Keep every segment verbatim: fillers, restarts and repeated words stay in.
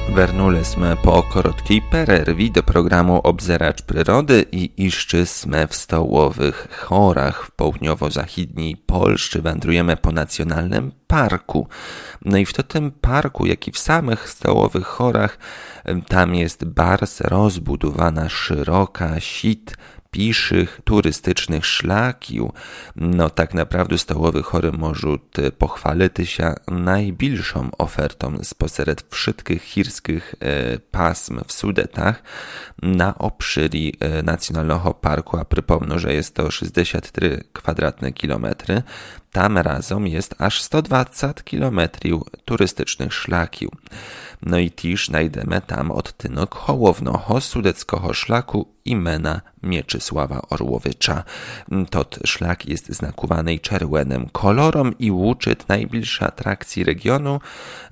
Вернули jsme po krótkiej перерві do programu Obzeracz Przyrody i iszczyśmy w stołowych chorach w południowo-zachodniej Polsce. Wędrujemy po nacjonalnym parku. No i w tym parku, jak i w samych stołowych chorach, tam jest bardzo rozbudowana szeroka sieć piszych, turystycznych szlakiów. No tak naprawdę stołowy chory może pochwalić się najbliższą ofertą spośród wszystkich chirskich e, pasm w Sudetach na obszyri e, Nacjonalnego Parku, a przypomnę, że jest to sześćdziesiąt trzy kwadratne kilometry. Tam razem jest aż sto dwadzieścia kilometrów turystycznych szlaków. No i też znajdziemy tam odtynok hołownego sudeckiego szlaku imienia Mieczysława Orłowicza. Tot szlak jest znakowany czerwonym kolorem i łuczy najbliższe atrakcje regionu,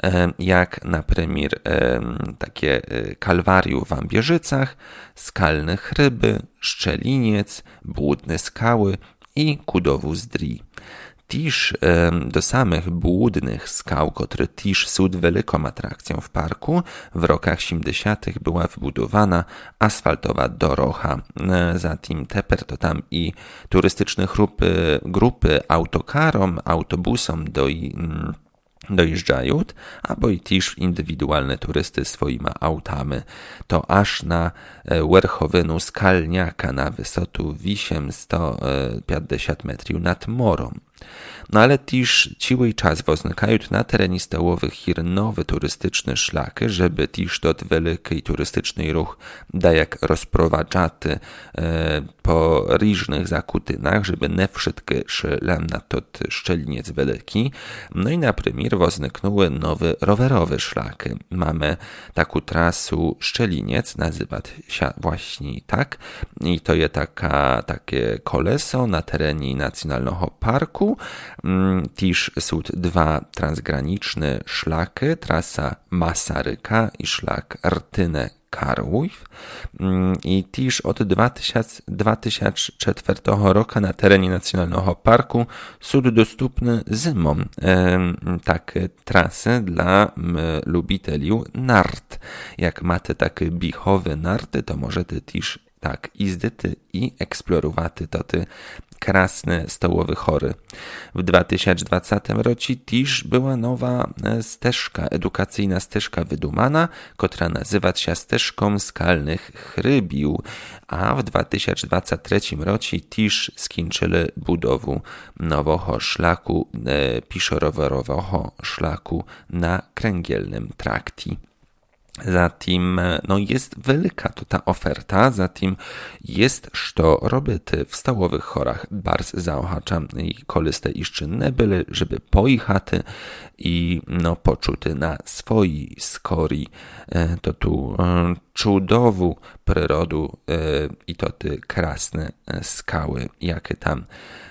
jak na przykład takie kalwarium w Ambierzycach, skalnych ryby, Szczeliniec, Błudne skały i Kudowu Zdri. Tiż do samych błudnych skał, które tiż są wielką atrakcją w parku, w rokach siedemdziesiątych była wybudowana asfaltowa dorocha. Zatim teper to tam i turystyczne grupy, grupy autokarom, autobusom do i dojeżdżają, albo i też indywidualne turysty swoimi autami. To aż na werchowinu skalniaka na wysotu sto pięćdziesiąt metrów nad morą. No ale też ciły czas woznikają na terenie stołowych hir nowe turystyczne szlaki, żeby też tot wielki turystyczny ruch da jak rozprowadzaty e, po różnych zakutynach, żeby nie wszystkie szły na tot Szczeliniec wielki. No i na przykład wozniknęły nowe rowerowe szlaki. Mamy taką trasę Szczeliniec, nazywa się właśnie tak, i to jest taka, takie koleso na terenie Nacjonalnego Parku. Też są dwa transgraniczne szlaki, trasa Masaryka i szlak Rtynę-Karłów. I też od dwa tysiące czwartego roku na terenie Nacjonalnego Parku są dostępne zimą takie trasy dla lubiteli nart. Jak macie takie bichowe narty, to możecie też tak izdyty i eksplorowaty to ty krasne stołowe chory. W dwa tysiące dwudziestym roku też była nowa ścieżka, edukacyjna ścieżka wydumana, która nazywa się ścieżką skalnych chrybił, a w dwa tysiące dwudziestym trzecim roku też skończyli budowę nowego szlaku, e, piszorowerowego szlaku na kręgielnym trakcie. Zatim, no jest wielka to ta oferta, zatim jest co robić w stołowych chorach. Bardzo zaochaczam i koliste jeszcze nie byli, żeby pojechać i no poczuć na swojej skori to tu cudową przyrodę i to te krasne skały, jakie tam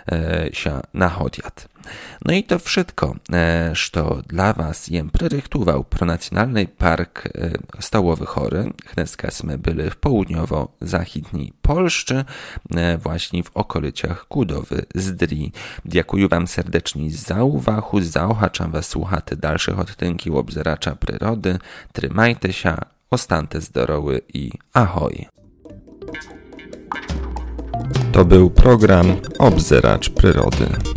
się nachodzą. No i to wszystko, co dla was jem przerychtował Pronacjonalny Park Stołowy Chory. Dneska jsme byli w południowo-zachodniej Polsce, właśnie w okolicach Kudowy Zdri. Dziękuję wam serdecznie za uwagę, zaochaczam was słuchać dalszych odtynków Obzeracza Przyrody. Trzymajcie się, ostańcie zdrowy i ahoj! To był program Obzeracz Przyrody.